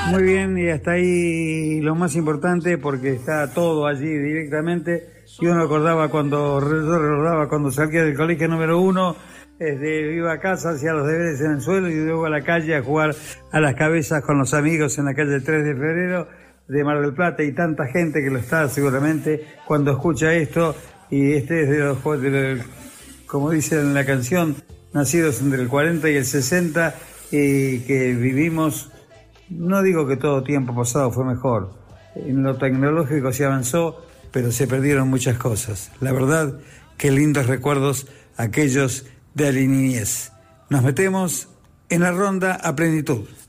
Muy bien, y hasta ahí lo más importante, porque está todo allí directamente. Y uno recordaba cuando salía del colegio número 1, iba a casa, hacía los deberes en el suelo y luego a la calle a jugar a las cabezas con los amigos en la calle 3 de Febrero de Mar del Plata, y tanta gente que lo está seguramente cuando escucha esto. Y este es de los, como dice en la canción, nacidos entre el 40 y el 60, y que vivimos. No digo que todo tiempo pasado fue mejor. En lo tecnológico se avanzó, pero se perdieron muchas cosas. La verdad, qué lindos recuerdos aquellos de la niñez. Nos metemos en la ronda a plenitud.